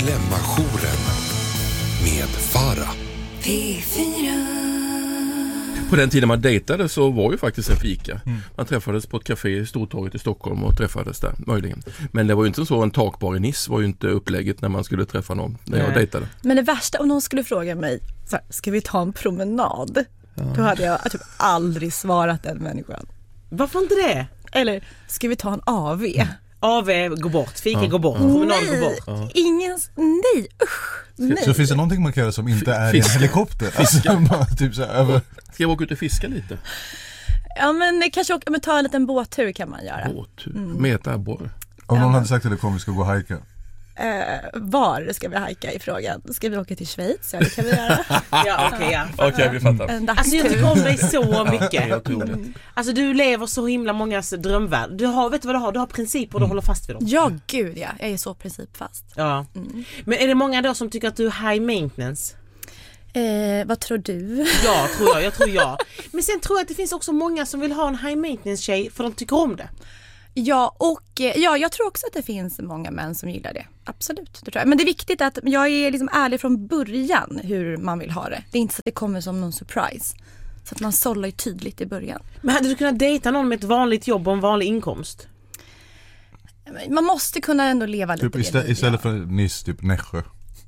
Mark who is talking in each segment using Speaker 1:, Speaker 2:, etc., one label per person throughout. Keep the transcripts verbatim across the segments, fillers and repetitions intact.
Speaker 1: Dilemma-jouren med Farah.
Speaker 2: P fyra.
Speaker 3: På den tiden man dejtade så var ju faktiskt en fika. Mm. Man träffades på ett café i Stortorget i Stockholm och träffades där, möjligen. Men det var ju inte så, en takbar i Nice var ju inte upplägget när man skulle träffa någon när jag dejtade.
Speaker 4: Men det värsta, om någon skulle fråga mig, så här, ska vi ta en promenad? Ja. Då hade jag typ aldrig svarat den människan.
Speaker 5: Varför inte det?
Speaker 4: Eller, ska vi ta en A V? Mm.
Speaker 5: A V går bort, fika ja. går bort, promenad
Speaker 4: nej,
Speaker 5: går bort.
Speaker 4: Ja. Ingens, nej, usch. Nej.
Speaker 6: Så finns det någonting man kan göra som inte är fiska. En helikopter? Alltså, bara, typ så här, över.
Speaker 3: Ska jag åka ut och fiska lite?
Speaker 4: Ja, men kanske åka, men ta en liten båttur kan man göra.
Speaker 3: Båttur? Mm. Meta abborre.
Speaker 6: Om någon ja. hade sagt till dig, kom vi ska gå och hajka.
Speaker 4: Uh, var ska vi hajka i frågan? Ska vi åka till Schweiz? Ja, det kan vi göra.
Speaker 5: ja, okej, okay, ja.
Speaker 3: Okej, okay, vi fattar.
Speaker 5: Alltså jag tycker om dig så mycket. Mm. Alltså du lever så himla mångas drömvärld. Du har, vet du vad du har? Du har principer och du mm. håller fast vid dem.
Speaker 4: Ja, gud ja. Jag är så principfast.
Speaker 5: Ja. Mm. Men är det många då som tycker att du är high maintenance?
Speaker 4: Eh, vad tror du?
Speaker 5: Ja, tror jag. Jag tror jag. Men sen tror jag att det finns också många som vill ha en high maintenance tjej för de tycker om det.
Speaker 4: Ja, och ja, jag tror också att det finns många män som gillar det. Absolut, det tror jag. Men det är viktigt att jag är liksom ärlig från början hur man vill ha det. Det är inte så att det kommer som någon surprise. Så att man sållar ju tydligt i början.
Speaker 5: Men hade du kunnat dejta någon med ett vanligt jobb och en vanlig inkomst?
Speaker 4: Man måste kunna ändå leva lite.
Speaker 6: Typ istället, istället för Nice, typ Nässjö.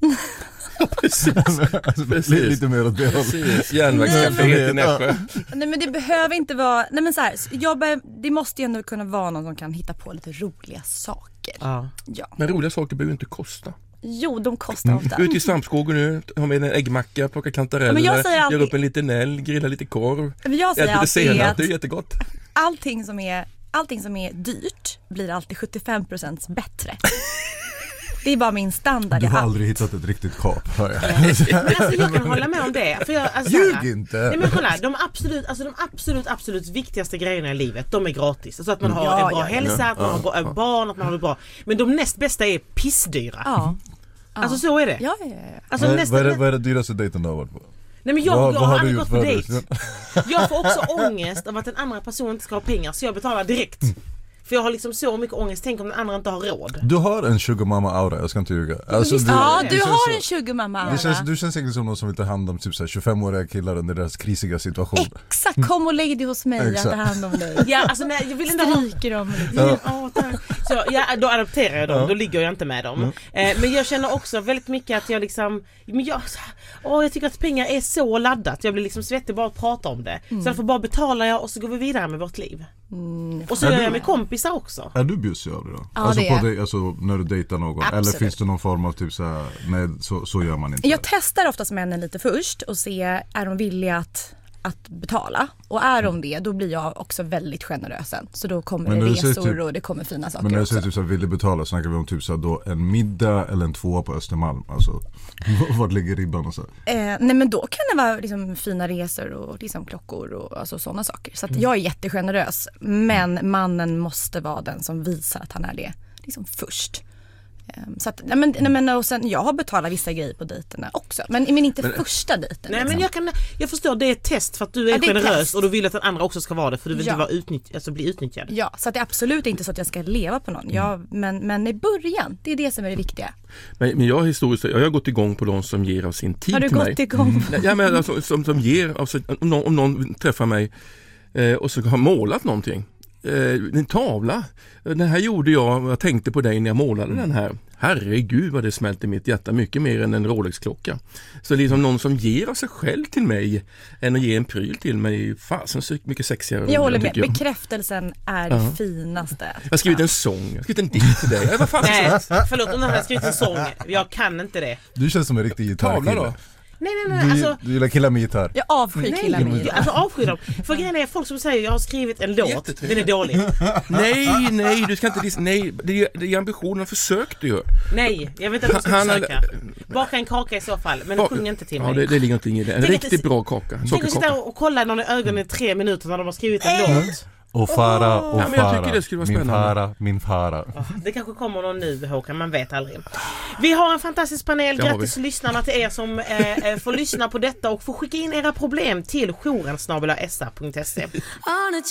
Speaker 3: Precis.
Speaker 6: alltså, Precis. Lite mer åt det hållet.
Speaker 3: Järnvägscaféet i Nässjö.
Speaker 4: Nej, men det behöver inte vara. Nej, men så här, jag be, det måste ju ändå kunna vara någon som kan hitta på lite roliga saker.
Speaker 5: Ja.
Speaker 4: Ja.
Speaker 3: Men roliga saker behöver ju inte kosta.
Speaker 4: Jo, de kostar ofta.
Speaker 3: Mm. Ut i Svampskogen nu, ha med en äggmacka, plocka kantareller, ja, alltid... gör upp en liten älg, grilla lite korv.
Speaker 4: Men jag säger
Speaker 3: lite senap,
Speaker 4: att
Speaker 3: det är jättegott.
Speaker 4: Allting som är allting som är dyrt blir alltid sjuttiofem procent bättre. Det är bara min standard.
Speaker 6: Du har aldrig hittat ett riktigt kap, hör jag.
Speaker 5: Men alltså, jag kan hålla med om det. För jag, alltså,
Speaker 6: Ljug inte!
Speaker 5: Nej, men kolla, de absolut, alltså, de absolut, absolut viktigaste grejerna i livet, de är gratis. Alltså att man har ja, en bra ja, hälsa, ja, att man ja, har ja. barn, att man har det bra. Men de näst bästa är pissdyra.
Speaker 4: Ja.
Speaker 5: Alltså så är det.
Speaker 4: Ja, ja, ja.
Speaker 5: Alltså,
Speaker 6: vad,
Speaker 5: nästa,
Speaker 6: vad, är det, vad är det dyraste dejten du har varit på?
Speaker 5: Nej, men jag,
Speaker 6: vad,
Speaker 5: jag
Speaker 6: vad
Speaker 5: har
Speaker 6: har
Speaker 5: aldrig gått på dejt.
Speaker 6: Det?
Speaker 5: Jag får också ångest av att den andra personen inte ska ha pengar, så jag betalar direkt. Mm. För jag har liksom så mycket ångest. Tänk om den andra inte har råd.
Speaker 6: Du har en sugar mama aura, jag ska inte ljuga.
Speaker 4: Alltså, du, ja, du har en sugar mama aura.
Speaker 6: Det känns, du känns säkert som någon som vill ta hand om typ så här tjugofemåriga killar under deras krisiga situation.
Speaker 4: Exakt, kom och lägg dig hos mig, jag tar hand om dig.
Speaker 5: Ja, alltså nej, jag vill inte
Speaker 4: stryker dem lite.
Speaker 5: Ja. Ja, så ja, då adopterar jag dem, ja. Då ligger jag inte med dem. Mm. Eh, men jag känner också väldigt mycket att jag liksom, men jag, åh, jag tycker att pengar är så laddat. Jag blir liksom svettig bara att prata om det. Mm. Så därför bara betalar jag och så går vi vidare med vårt liv. Mm. Och så är gör jag med kompisar också.
Speaker 6: Är du bjussig av det då?
Speaker 4: Ja,
Speaker 6: alltså,
Speaker 4: det
Speaker 6: på dig, alltså när du dejtar någon. Absolut. Eller finns det någon form av typ så här, nej så, så gör man inte.
Speaker 4: Jag testar oftast männen lite först och ser, är de villiga att, att betala? Och är de det, då blir jag också väldigt generös sen. Så då kommer men det resor typ, och det kommer fina saker.
Speaker 6: Men när du
Speaker 4: också.
Speaker 6: säger typ så här, vill du betala, snackar vi om typ så här, då en middag eller en tvåa på Östermalm. Alltså, vart ligger ribban och så?
Speaker 4: Eh, nej, men då kan det vara liksom fina resor och liksom klockor och alltså, sådana saker. Så att mm. jag är jättegenerös. Men mannen måste vara den som visar att han är det liksom först. Så att, nej men, nej men, och sen, jag har betalat vissa grejer på dejterna också. Men, men inte men, första dejten.
Speaker 5: Nej,
Speaker 4: liksom.
Speaker 5: men jag, kan, jag förstår, det är ett test för att du är, ja, är generös och du vill att den andra också ska vara det. För du vill ja. inte vara utnytt, alltså bli utnyttjad.
Speaker 4: Ja, så att det är absolut inte så att jag ska leva på någon. Mm. Jag, men, men i början, det är det som är det viktiga.
Speaker 3: Men, men jag, historiskt, jag har gått igång på de som ger av sin tid till mig.
Speaker 4: Har du gått igång?
Speaker 3: Mm. Ja, men alltså, som, som ger, alltså, om, någon, om någon träffar mig eh, och så har målat någonting. En tavla. Den här gjorde jag, jag tänkte på dig när jag målade den här. Herregud vad det smälte i mitt hjärta, mycket mer än en Rolex-klocka. Så liksom någon som ger av sig själv till mig än att ge en pryl till mig, fasen så mycket sexigare.
Speaker 4: Jag håller med, jag. Bekräftelsen är uh-huh. det finaste.
Speaker 3: Jag har skrivit en sång, jag har skrivit en dikt till dig. Vad fan
Speaker 5: nej, förlåt om jag har skrivit en sång, jag kan inte det.
Speaker 6: Du känns som en riktig gitarrkille.
Speaker 3: Tavla då?
Speaker 5: Nej, nej, nej.
Speaker 6: Du,
Speaker 5: alltså,
Speaker 6: du gillar killar med gitarr.
Speaker 4: Jag avskyr killar med gitarr.
Speaker 5: Alltså avskyr dem. För grejen är folk som säger jag har skrivit en låt, den är dålig.
Speaker 3: Nej, nej, du ska inte dis- nej, det är, det är ambitionen, försökte ju.
Speaker 5: Nej, jag vet inte vad jag ska försöka. Baka en kaka i så fall, men sjung inte till mig.
Speaker 3: Ja, det, det ligger någonting i det. En
Speaker 5: tänk
Speaker 3: riktigt bra kaka.
Speaker 5: Tänk att sitta och kolla någon i ögonen i tre minuter när de har skrivit en mm. låt.
Speaker 6: Och fara, och
Speaker 3: ja, men jag tycker det skulle vara
Speaker 6: min
Speaker 3: spännande.
Speaker 6: fara, min fara.
Speaker 5: Oh, det kanske kommer någon nu, Håkan, man vet aldrig. Vi har en fantastisk panel, grattis lyssnarna till er som eh, får lyssna på detta och får skicka in era problem till jouren snabel-a s a punkt se.